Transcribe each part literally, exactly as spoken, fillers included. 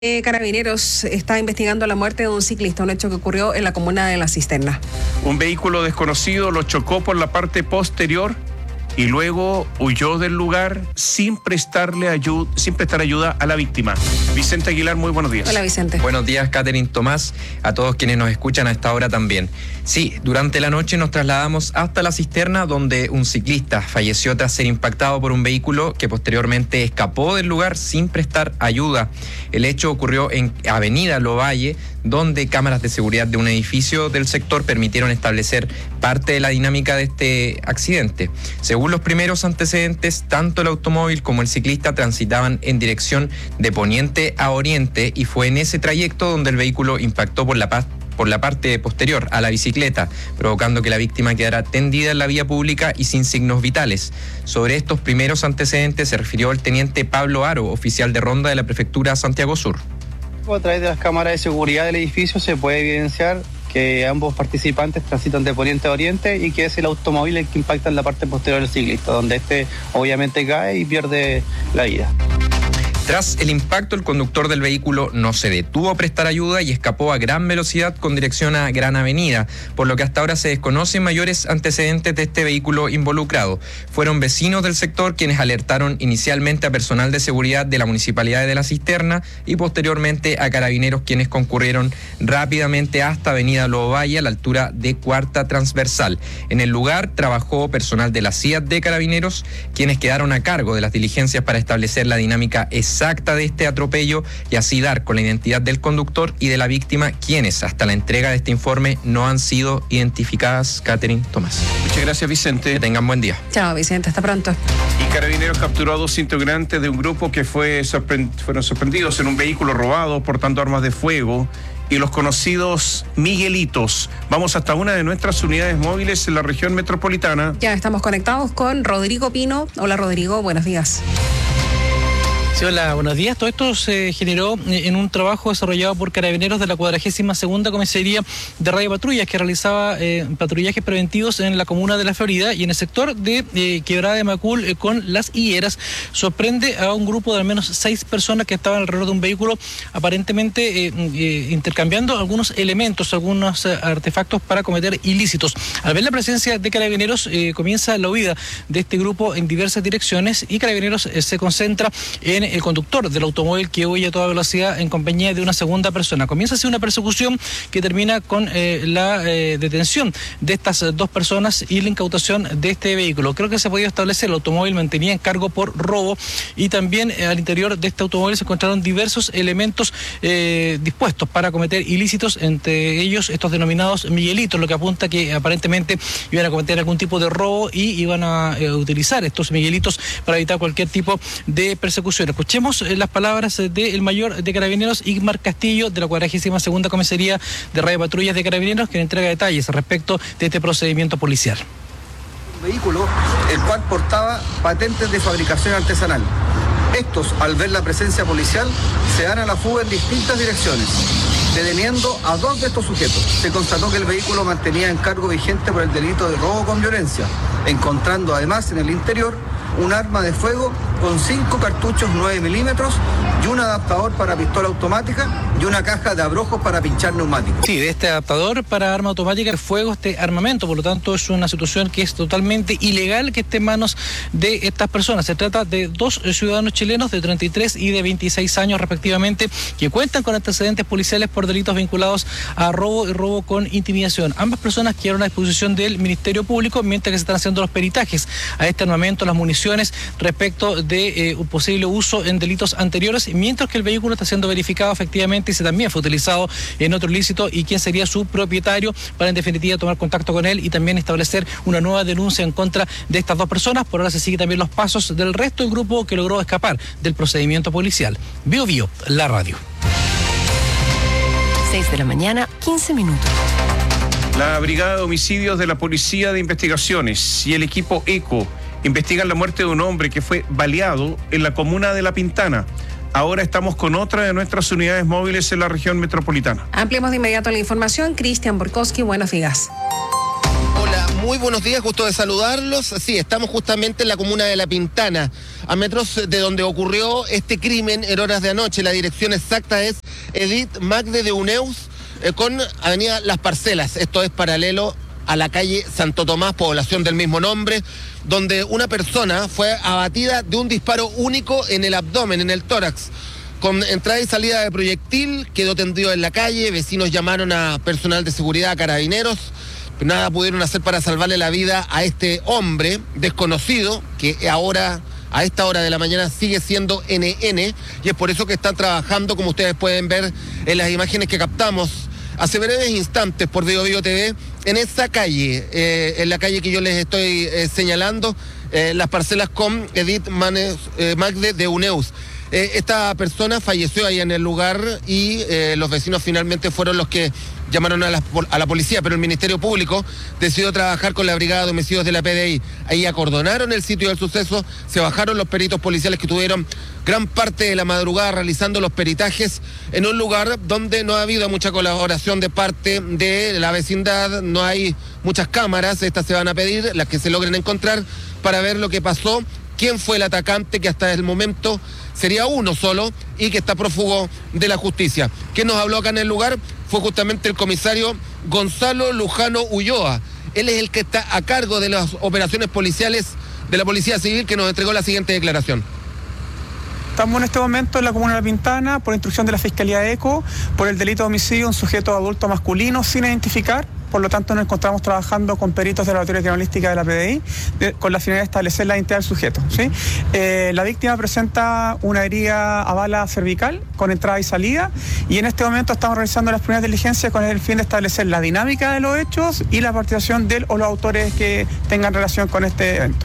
Eh, Carabineros está investigando la muerte de un ciclista, un hecho que ocurrió en la comuna de La Cisterna. Un vehículo desconocido lo chocó por la parte posterior y luego huyó del lugar sin prestarle ayuda, sin prestar ayuda a la víctima. Vicente Aguilar, muy buenos días. Hola, Vicente. Buenos días, Catherine, Tomás, a todos quienes nos escuchan a esta hora también. Sí, durante la noche nos trasladamos hasta La Cisterna, donde un ciclista falleció tras ser impactado por un vehículo que posteriormente escapó del lugar sin prestar ayuda. El hecho ocurrió en Avenida Lovalle, donde cámaras de seguridad de un edificio del sector permitieron establecer parte de la dinámica de este accidente. Según los primeros antecedentes, tanto el automóvil como el ciclista transitaban en dirección de poniente a oriente y fue en ese trayecto donde el vehículo impactó por la paz por la parte posterior a la bicicleta, provocando que la víctima quedara tendida en la vía pública y sin signos vitales. Sobre estos primeros antecedentes se refirió el teniente Pablo Aro, oficial de ronda de la prefectura Santiago Sur. A través de las cámaras de seguridad del edificio se puede evidenciar que ambos participantes transitan de poniente a oriente y que es el automóvil el que impacta en la parte posterior del ciclista, donde este obviamente cae y pierde la vida. Tras el impacto, el conductor del vehículo no se detuvo a prestar ayuda y escapó a gran velocidad con dirección a Gran Avenida, por lo que hasta ahora se desconocen mayores antecedentes de este vehículo involucrado. Fueron vecinos del sector quienes alertaron inicialmente a personal de seguridad de la Municipalidad de La Cisterna y posteriormente a Carabineros, quienes concurrieron rápidamente hasta Avenida Lovalle a la altura de Cuarta Transversal. En el lugar trabajó personal de la C I A T de Carabineros, quienes quedaron a cargo de las diligencias para establecer la dinámica exacta exacta de este atropello y así dar con la identidad del conductor y de la víctima, quienes hasta la entrega de este informe no han sido identificadas. Catherine, Tomás. Muchas gracias, Vicente. Que tengan buen día. Chao, Vicente, hasta pronto. Y Carabineros capturó a dos integrantes de un grupo que fue sorprend- fueron sorprendidos en un vehículo robado portando armas de fuego y los conocidos Miguelitos. Vamos hasta una de nuestras unidades móviles en la región metropolitana. Ya estamos conectados con Rodrigo Pino. Hola, Rodrigo, buenos días. Sí, hola, buenos días. Todo esto se generó en un trabajo desarrollado por Carabineros de la cuadragésima segunda Comisaría de Radio Patrullas, que realizaba eh, patrullajes preventivos en la comuna de La Florida y en el sector de eh, Quebrada de Macul eh, con Las Higueras. Sorprende a un grupo de al menos seis personas que estaban alrededor de un vehículo, aparentemente eh, eh, intercambiando algunos elementos, algunos eh, artefactos para cometer ilícitos. Al ver la presencia de Carabineros, eh, comienza la huida de este grupo en diversas direcciones y Carabineros eh, se concentra en el conductor del automóvil que huye a toda velocidad en compañía de una segunda persona. Comienza así una persecución que termina con eh, la eh, detención de estas dos personas y la incautación de este vehículo. Creo que se ha podido establecer el automóvil mantenía en cargo por robo y también eh, al interior de este automóvil se encontraron diversos elementos eh, dispuestos para cometer ilícitos, entre ellos estos denominados Miguelitos, lo que apunta que aparentemente iban a cometer algún tipo de robo y iban a eh, utilizar estos Miguelitos para evitar cualquier tipo de persecución. Escuchemos las palabras del mayor de Carabineros, Igmar Castillo, de la cuadragésima segunda Comisaría de Radio Patrullas de Carabineros, que entrega detalles respecto de este procedimiento policial. Un vehículo el cual portaba patentes de fabricación artesanal. Estos, al ver la presencia policial, se dan a la fuga en distintas direcciones, deteniendo a dos de estos sujetos. Se constató que el vehículo mantenía en cargo vigente por el delito de robo con violencia, encontrando además en el interior un arma de fuego con cinco cartuchos nueve milímetros y un adaptador para pistola automática y una caja de abrojos para pinchar neumáticos. Sí, de este adaptador para arma automática de fuego, este armamento, por lo tanto es una situación que es totalmente ilegal que esté en manos de estas personas. Se trata de dos ciudadanos chilenos de treinta y tres y de veintiséis años respectivamente, que cuentan con antecedentes policiales por delitos vinculados a robo y robo con intimidación. Ambas personas quedaron a disposición del Ministerio Público mientras que se están haciendo los peritajes a este armamento, las municiones respecto de eh, un posible uso en delitos anteriores, mientras que el vehículo está siendo verificado efectivamente y se también fue utilizado en otro ilícito y quién sería su propietario para en definitiva tomar contacto con él y también establecer una nueva denuncia en contra de estas dos personas. Por ahora se sigue también los pasos del resto del grupo que logró escapar del procedimiento policial. Bio Bio, la radio. seis de la mañana, quince minutos. La Brigada de Homicidios de la Policía de Investigaciones y el equipo ECO investigan la muerte de un hombre que fue baleado en la comuna de La Pintana. Ahora estamos con otra de nuestras unidades móviles en la región metropolitana. Ampliamos de inmediato la información. Cristian Borkowski, buenos días. Hola, Muy buenos días, gusto de saludarlos. Sí, estamos justamente en la comuna de La Pintana, a metros de donde ocurrió este crimen en horas de anoche. La dirección exacta es Edith Magde de Uneus eh, con avenida Las Parcelas. Esto es paralelo a la calle Santo Tomás, población del mismo nombre, donde una persona fue abatida de un disparo único en el abdomen, en el tórax. Con entrada y salida de proyectil, quedó tendido en la calle. Vecinos llamaron a personal de seguridad, a carabineros. Nada pudieron hacer para salvarle la vida a este hombre desconocido, que ahora, a esta hora de la mañana, sigue siendo N N, y es por eso que están trabajando, como ustedes pueden ver en las imágenes que captamos hace breves instantes por Bio Bio T V, en esa calle, eh, en la calle que yo les estoy eh, señalando, eh, Las Parcelas con Edith Manes, eh, Magde de Uneus. Eh, esta persona falleció ahí en el lugar y eh, los vecinos finalmente fueron los que llamaron a la, a la policía, pero el Ministerio Público decidió trabajar con la Brigada de Homicidios de la P D I. Ahí acordonaron el sitio del suceso, se bajaron los peritos policiales que tuvieron gran parte de la madrugada realizando los peritajes en un lugar donde no ha habido mucha colaboración de parte de la vecindad, no hay muchas cámaras, estas se van a pedir, las que se logren encontrar, para ver lo que pasó, quién fue el atacante, que hasta el momento sería uno solo y que está prófugo de la justicia. ¿Quién nos habló acá en el lugar? Fue justamente el comisario Gonzalo Lujano Ulloa. Él es el que está a cargo de las operaciones policiales de la Policía Civil, que nos entregó la siguiente declaración. Estamos en este momento en la comuna de La Pintana por instrucción de la Fiscalía de ECO por el delito de homicidio a un sujeto adulto masculino sin identificar. Por lo tanto, nos encontramos trabajando con peritos de la laboratorio criminalística de la P D I de, con la finalidad de establecer la identidad del sujeto, ¿sí? Eh, la víctima presenta una herida a bala cervical con entrada y salida, y en este momento estamos realizando las primeras diligencias con el fin de establecer la dinámica de los hechos y la participación de él o los autores que tengan relación con este evento.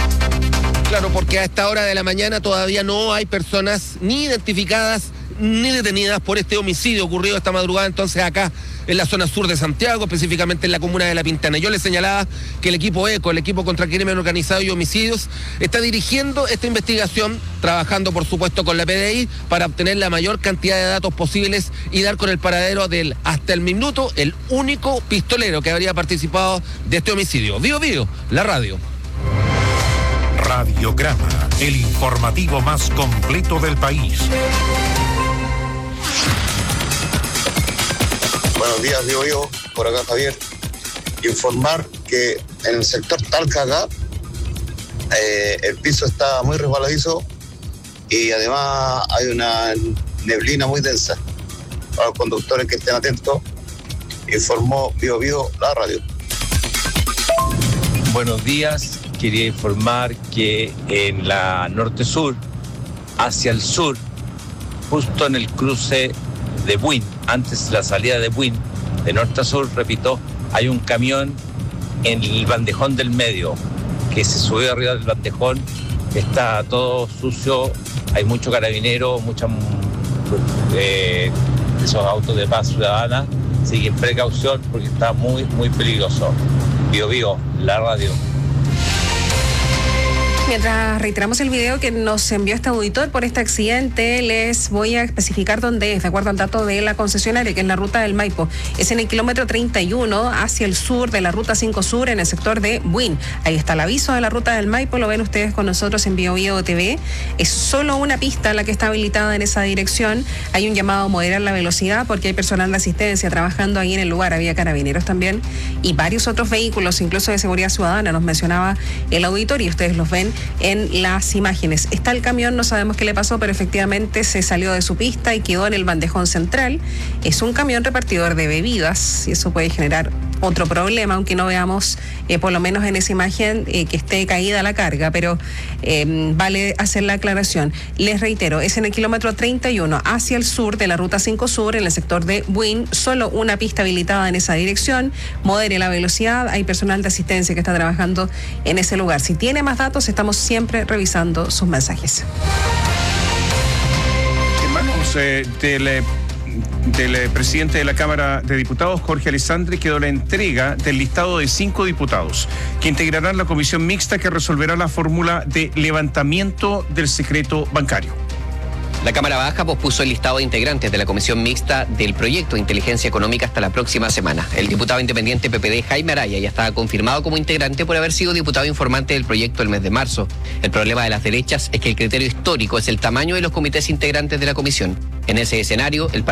Claro, porque a esta hora de la mañana todavía no hay personas ni identificadas ni detenidas por este homicidio ocurrido esta madrugada, entonces acá en la zona sur de Santiago, específicamente en la comuna de La Pintana. Yo les señalaba que el equipo ECO, el equipo contra el crimen organizado y homicidios, está dirigiendo esta investigación, trabajando por supuesto con la P D I para obtener la mayor cantidad de datos posibles y dar con el paradero del, hasta el minuto, el único pistolero que habría participado de este homicidio. Bio Bio, la radio. Radiograma, el informativo más completo del país. Buenos días, Bio Bio, por acá Javier. Informar que en el sector Talca acá eh, el piso está muy resbaladizo y además hay una neblina muy densa. Para los conductores que estén atentos, informó Bio Bio, la radio. Buenos días, quería informar que en la norte-sur, hacia el sur, justo en el cruce de Buin, antes de la salida de Buin, de norte a sur, repito, hay un camión en el bandejón del medio, que se subió arriba del bandejón, está todo sucio, hay mucho carabinero, muchos eh, esos autos de paz ciudadana, así que precaución porque está muy, muy peligroso. Bio Bio, la radio. Mientras reiteramos el video que nos envió este auditor por este accidente, les voy a especificar dónde es, de acuerdo al dato de la concesionaria, que es la ruta del Maipo. Es en el kilómetro treinta y uno hacia el sur de la ruta cinco Sur, en el sector de Buin. Ahí está el aviso de la ruta del Maipo, lo ven ustedes con nosotros en Bio Bio T V. Es solo una pista la que está habilitada en esa dirección. Hay un llamado a moderar la velocidad porque hay personal de asistencia trabajando ahí en el lugar. Había carabineros también y varios otros vehículos, incluso de seguridad ciudadana, nos mencionaba el auditor y ustedes los ven en las imágenes. Está el camión, no sabemos qué le pasó, pero efectivamente se salió de su pista y quedó en el bandejón central. Es un camión repartidor de bebidas y eso puede generar otro problema, aunque no veamos eh, por lo menos en esa imagen eh, que esté caída la carga, pero eh, vale hacer la aclaración. Les reitero, es en el kilómetro treinta y uno hacia el sur de la ruta cinco Sur, en el sector de Buin, solo una pista habilitada en esa dirección. Modere la velocidad, hay personal de asistencia que está trabajando en ese lugar. Si tiene más datos, estamos siempre revisando sus mensajes. Hermanos, eh, del del presidente de la Cámara de Diputados, Jorge Alessandri, quedó la entrega del listado de cinco diputados que integrarán la comisión mixta que resolverá la fórmula de levantamiento del secreto bancario. La Cámara Baja pospuso el listado de integrantes de la comisión mixta del proyecto de inteligencia económica hasta la próxima semana. El diputado independiente P P D Jaime Araya ya estaba confirmado como integrante por haber sido diputado informante del proyecto el mes de marzo. El problema de las derechas es que el criterio histórico es el tamaño de los comités integrantes de la comisión. En ese escenario, el